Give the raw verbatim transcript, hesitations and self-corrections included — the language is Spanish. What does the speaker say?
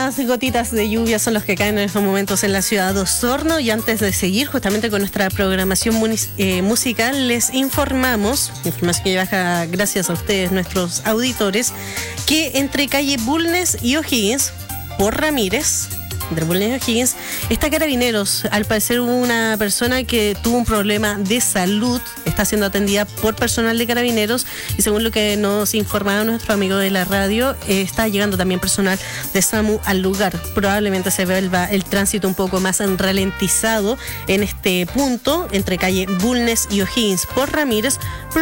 Pequeñas gotitas de lluvia son los que caen en estos momentos en la ciudad de Osorno. Y antes de seguir justamente con nuestra programación munic- eh, musical, les informamos, información que baja gracias a ustedes, nuestros auditores, que entre calle Bulnes y O'Higgins, por Ramírez, entre Bulnes y O'Higgins, está Carabineros. Al parecer hubo una persona que tuvo un problema de salud, está siendo atendida por personal de Carabineros, y según lo que nos informaba nuestro amigo de la radio, eh, está llegando también personal de SAMU al lugar. Probablemente se vuelva el tránsito un poco más ralentizado en este punto, entre calle Bulnes y O'Higgins por Ramírez,